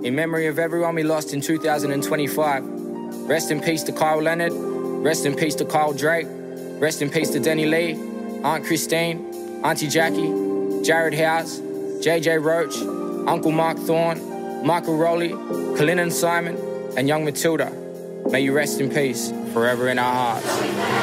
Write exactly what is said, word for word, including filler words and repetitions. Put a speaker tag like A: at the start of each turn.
A: In memory of everyone we lost in two thousand twenty-five. Rest in peace to Kyle Leonard. Rest in peace to Kyle Drake. Rest in peace to Denny Lee, Aunt Christine, Auntie Jackie, Jared House, J J Roach, Uncle Mark Thorne, Michael Rowley, Colin and Simon, and young Matilda. May you rest in peace, forever in our hearts.